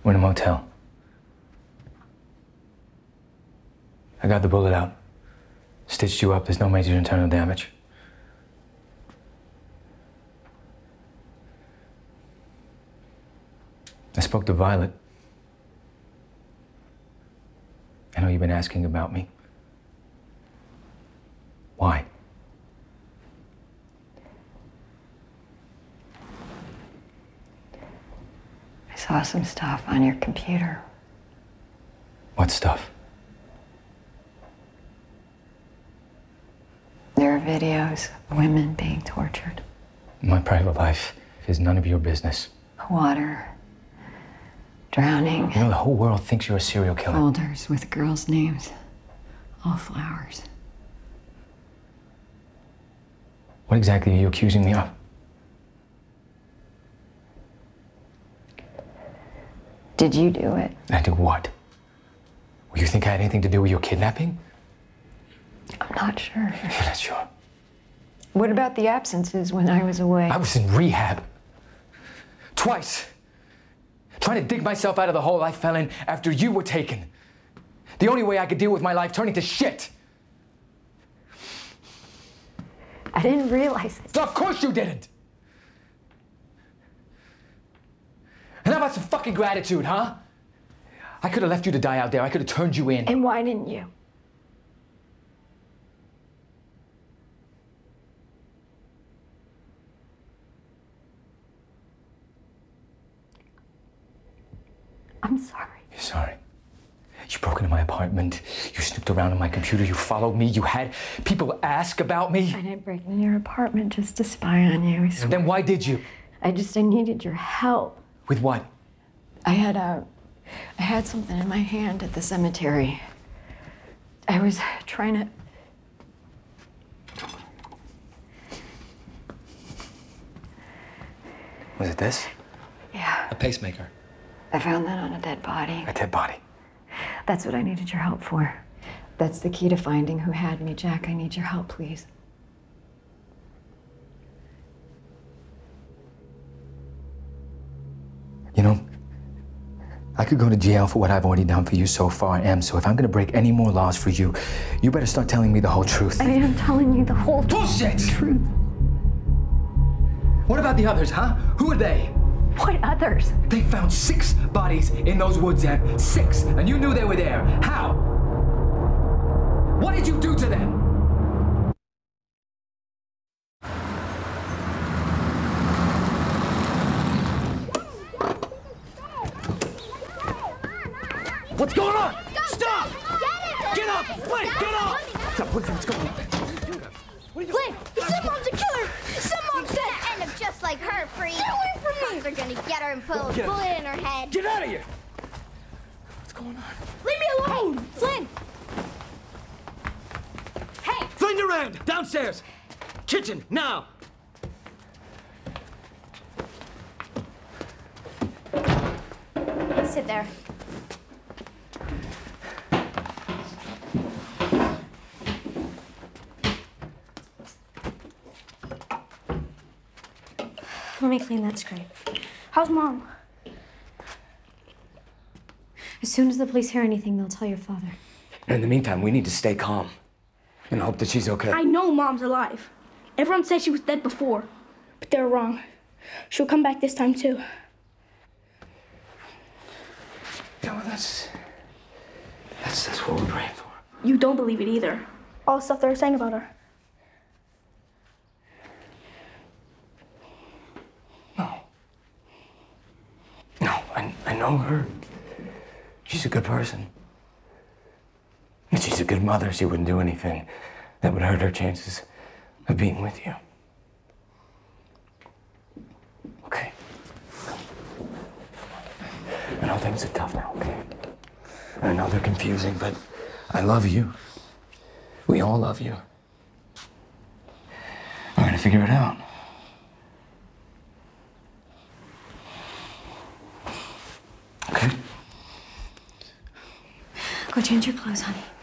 We're in a motel. I got the bullet out. Stitched you up. There's no major internal damage. I spoke to Violet. I know you've been asking about me. Why? I saw some stuff on your computer. What stuff? There are videos of women being tortured. My private life is none of your business. Water. Drowning. You know, the whole world thinks you're a serial killer. Folders with girls' names. All flowers. What exactly are you accusing me of? Did you do it? I do what? Well, you think I had anything to do with your kidnapping? I'm not sure. You're not sure? What about the absences when I was away? I was in rehab. Twice. Trying to dig myself out of the hole I fell in after you were taken. The only way I could deal with my life turning to shit. I didn't realize it. Of course you didn't. And how about some fucking gratitude, huh? I could have left you to die out there. I could have turned you in. And why didn't you? I'm sorry. You're sorry. You broke into my apartment. You snooped around on my computer. You followed me. You had people ask about me. I didn't break into your apartment just to spy on you. I swear. Then why did you? I needed your help. With what? I had something in my hand at the cemetery. I was trying to... Was it this? Yeah. A pacemaker. I found that on a dead body. A dead body. That's what I needed your help for. That's the key to finding who had me. Jack, I need your help, please. You know, I could go to jail for what I've already done for you so far, Em. So if I'm gonna break any more laws for you, you better start telling me the whole truth. I am telling you the whole Bullshit! truth. What about the others, huh? Who are they? What others? They found 6 bodies in those woods, Em. 6, and you knew they were there. How? What did you do to them? What's going on? Stop! Get up! Flint, get up! Stop, what's going on? Flint, some mom's a killer! Some mom's dead! End up just like her, Free! Get away from me! They're gonna get her and put a bullet in her head. Get out of here! What's going on? Leave me alone! Flint! Hey! Flint Durand, downstairs! Kitchen, now! Sit there. Let me clean that scrape. How's Mom? As soon as the police hear anything, they'll tell your father. In the meantime, we need to stay calm and hope that she's okay. I know Mom's alive. Everyone said she was dead before, but they're wrong. She'll come back this time too. Yeah, well, that's what we're praying for. You don't believe it either. All the stuff they were saying about her. No, I know her. She's a good person. And she's a good mother. She wouldn't do anything that would hurt her chances of being with you. Okay. I know things are tough now, okay? I know they're confusing, but I love you. We all love you. We're gonna figure it out. Okay? Go change your clothes, honey.